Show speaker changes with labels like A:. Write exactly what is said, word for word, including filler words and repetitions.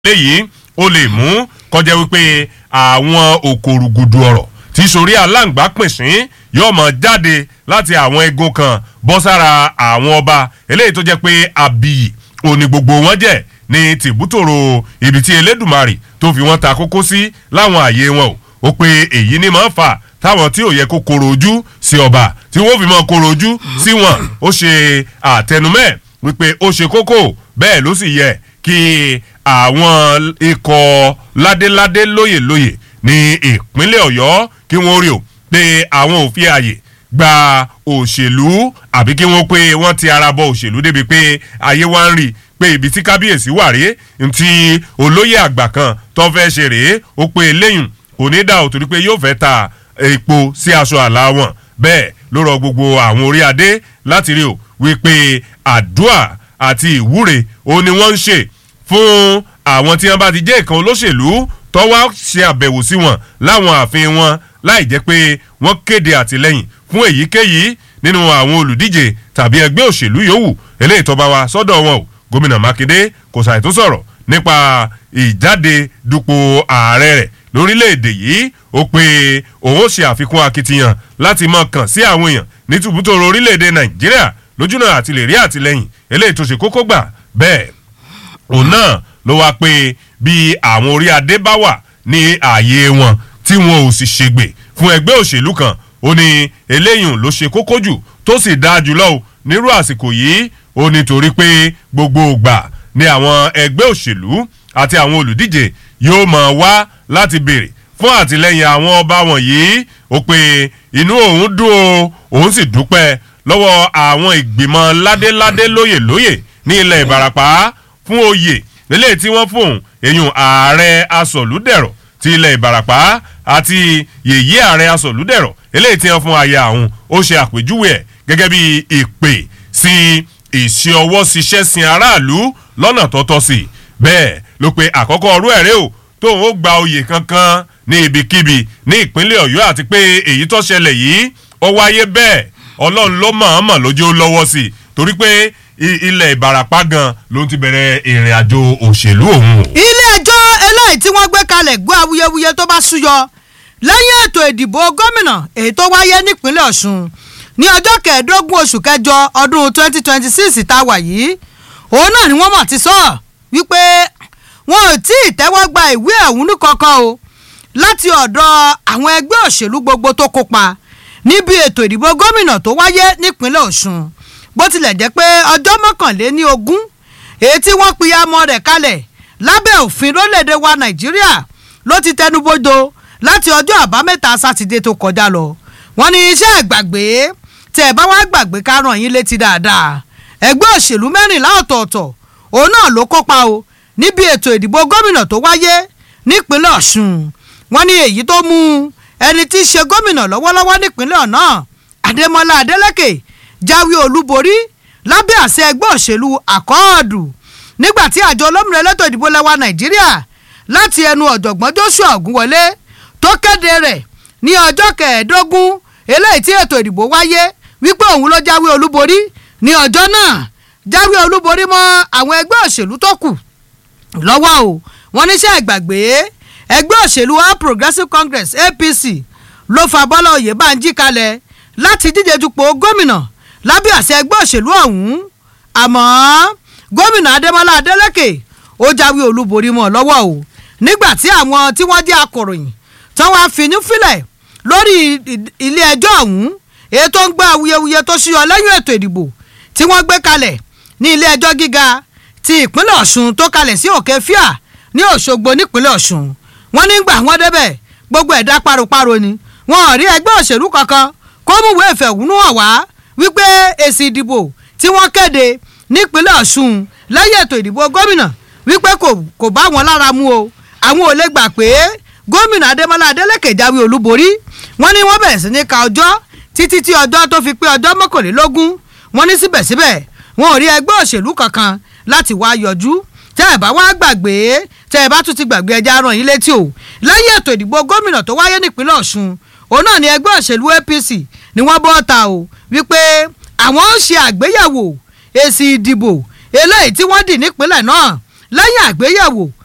A: léyìí ó lè mú kọjá wípé àwọn òkòrùgùdù ọ̀rọ̀ tí sórí aláǹgbá pìnsín yóò mọ̀ jáde láti àwọn egun kan bọ́ sára àwọn ọba eléyìí tó jẹ́ pé àbíyì òní gbogbo wọn jẹ́ ní tìbútòrò ibi tí Elédùmarè tó fi wọ́n ta kókó sí láwọn àyè wọn o ó pé èyí ni máa ń fà táwọn tí ò yẹ kó koro ojú sí ọba tí wọ́n fi mọ́ koro ojú sí wọn ó ṣe àtẹnumẹ́ wípé ó ṣe kókó bẹ́ẹ̀ ló sì yẹ kí àwọn ikọ̀ ládéládé lóyèlóyè ní ìpínlẹ̀ Ọ̀yọ́ kí wọ́n rí o pé àwọn ò fi àyè gba òṣèlú àbí kí wọ́n pé wọ́n ti ara bọ òṣèlú débi pé ayé wa ń rí pé ibi tí kábíyèsí wà rèé ntí olóyè àgbà kan tó fẹ́ ṣe rèé ó pé lẹ́yìn kò ní dá òtún pé yóò fẹ́ ta epo sí aṣọ àlà wọn bẹ́ẹ̀ ló rọ gbogbo àwọn orí adé láti rí o wípé àdúà àti ìwúre ó ní wọ́n ń ṣe fún àwọn tí wọ́n bá ti jẹ́ ìkan olóṣèlú tó wá ṣe àbẹ̀wò sí wọn láwọn ààfin wọn láì jẹ́ pé wọ́n kéde àtìlẹ́yìn fún èyíkéyìí nínú àwọn olùdíje tàbí ẹgbẹ́ òṣèlú yòówù eléyìí tó bá wa sọ́dọ̀ wọn o gómìnà Mákindé kò ṣàì tún sọ̀rọ̀ nípa ìjáde dupò ààrẹ rẹ̀ lórílẹ̀‐èdè yìí ó pé òun ó ṣe àfikún akitiyan láti mọ̀ kàn sí àwọn èèyàn ní tùbútòrò orílẹ̀‐èdè Nàìjíríà lójúnà àti lè rí àtìlẹ́yìn eléyìí tó ṣe kókó gbà bẹ́ẹ̀ òun náà ló wá pé bí àwọn orí adé bá wà ní ààyè wọn tí wọn ò sì ṣègbè fún ẹgbẹ́ òṣèlú kan ó ní eléyìí ló ṣe kókó jù tó sì dáa jùlọ o nírú àsìkò yìí ó nítorí pé gbogbo ìgbà ní àwọn ẹgbẹ́ òṣèlú àti àwọn olùdíje yóò máa wá láti béèrè fún àtìlẹ́yìn àwọn ọba wọ̀nyí ó pé inú òun dùn o òun sì dúpẹ́ lọ́wọ́ àwọn ìgbìmọ̀ ládéládé lóyè lóyè ní ilẹ̀ Ìbàràpá fún oyè eléyìí tí wọ́n fún èyún ààrẹ asọ̀lúdẹ̀rọ̀ ti ilẹ̀ Ìbàràpá àti yèyé ààrẹ asọ̀lúdẹ̀rọ̀ eléyìí tí wọ́n fún aya àwọn ó ṣe àpèjúwe ẹ̀ gẹ́gẹ́ bí ìpè sí ìṣe ọwọ́ ṣiṣẹ́ sin aráàlú lọ́nà tọ́tọ́ sí i bẹ́ẹ̀ ló pe àkọ́kọ́ ọrú ẹ̀rẹ́ o tóun ó gba oyè kankan ní ibikíbi ní ìpínlẹ̀ Ọ̀yọ́ àti pé èyí tó ṣẹlẹ̀ yìí ó wáyé bẹ́ẹ̀ Ọlọ́run ló mọ̀ọ́mọ̀ lójú ó lọ́wọ́ sí i torí pé ilẹ̀ Ìbàràpá gan ló ti bẹ̀rẹ̀ ìrìn àjò òṣèlú òun.
B: ilé ẹjọ́ eléyìí tí wọ́n gbé kalẹ̀ gbọ́ awuyewuye tó bá súyọ lẹ́yìn ètò ìdìbò gómìnà èyí tó wáyé nípínlẹ̀ Ọ̀ṣun ní ọjọ́ kẹẹ̀ẹ́dógún oṣù kẹjọ ọdún twenty twenty six tá a wà yìí òun náà ni wọ́n mọ̀ ti sọ wípé wọn ò tí ì tẹ́wọ́ gba ìwé ẹ̀hónú kankan o láti ọ̀dọ̀ àwọn ẹgbẹ́ òṣèlú gbogbo tó kópa níbi ètò ìdìbò gómìnà tó wáyé nípínlẹ̀ Ọ̀ṣun bó tilẹ̀ jẹ́ pé ọjọ́ mọ́kànléní ogún èyí tí wọ́n pìyàmọ́ rẹ̀ kalẹ̀ lábẹ́ òfin lórílẹ̀‐èdè wa Nàìjíríà ló ti tẹnubodò láti ọjọ́ àbámẹ́ta sátidé tó kọjá lọ wọ́n ní iṣẹ́ ìgbàgbé tẹ̀ ẹ̀ bá wá gbàgbé ká ràn yín létí dáadáa ẹgbẹ́ òṣèlú mẹ́rìnlá ọ̀tọ̀ọ̀tọ̀ òun náà ló kópa o níbi ètò ìdìbò gómìnà tó wáyé nípínlẹ̀ Ọ̀ṣun wọ́n ní èyí tó mú ẹni tí í ṣe gómìnà lọ́wọ́lọ́wọ́ nípínlẹ̀ náà Adémọ́lá Adélékè jáwé olúborí lábẹ́ àṣẹ ẹgbẹ́ òṣèlú àkọọ́dù nígbà tí àjọ olómìnira elétò ìdìbò lẹ́wà Nàìjíríà láti ẹnu ọ̀jọ̀gbọ́n Joshua Ògúnwọlé tó kéde rẹ̀ ní ọjọ́ kẹẹ̀ẹ́dógún eléyìí tí ètò ìdìbò wáyé wípé òun ló jáwé olúborí ní ọjọ́ náà jáwé olúborí mọ́ àwọn ẹgbẹ́ òṣèlú tó kù lọ́wọ́ o wọ́n níṣẹ́ ìgbàgbé ẹgbẹ́ òṣèlú All Progressives Congress A P C ló fa Bọ́lá Oyèbánjí kalẹ̀ láti díje dupò gómìnà lábẹ́ àṣẹ ẹgbẹ́ òṣèlú ọ̀hún àmọ́ gómìnà Adémọ́lá Adélékè ó jáwé olúborí mọ́ lọ́wọ́ o nígbà tí àwọn tí wọ́n jẹ́ akọ̀ròyìn tí wọ́n á finú fílẹ̀ lórí ilé ẹjọ́ ọ̀hún èyí tó ń gbé awuyewuye tó ṣíyọ lẹ́yìn ètò ìdìbò tí wọ́n gbé kalẹ̀ ní ilé ẹjọ́ gíga ti ìpínlẹ̀ Ọ̀ṣun tó kalẹ̀ sí Òkè Fíà ní Òṣogbo nípínlẹ̀ Ọ̀ṣun wọ́n nígbà wọ́n débẹ̀ gbogbo ẹ̀dá paropáro ni wọ́n ò rí ẹgbẹ́ òṣèlú kankan kó múwèé ìfẹ̀hónú hàn wá wípé èsì ìdìbò tí wọ́n kéde nípínlẹ̀ Ọ̀ṣun lẹ́yìn ètò ìdìbò gómìnà wípé kò kò bá wọn lára mu o àwọn ò lè gbà pé gómìnà Adémọ́lá Adélékè jáwé olúborí wọ́n ní wọ́n bẹ̀rẹ̀ sí ní ka ọjọ́ títí tí ọjọ́ tó fi pé ọjọ́ mọ́kànlélógún wọ́n ní síbẹ̀síbẹ̀ wọn ò rí ẹgbẹ́ òṣèlú kankan láti wá yọjú tẹ́ ẹ̀ bá wá gbàgbé tẹ́ ẹ̀ bá tún ti gbàgbé ẹja ràn yín létí o lẹ́yìn ètò ìdìbò gómìnà tó wáyé nípínlẹ̀ Ọ̀ṣun òun náà ni ẹgbẹ́ òṣèlú A P C ni wọ́n bọ́ ta o wípé àwọn ó ṣe àgbéyẹ̀wò èsì ìdìbò eléyìí tí wọ́n dì nípínlẹ̀ náà lẹ́yìn àgbéyẹ̀wò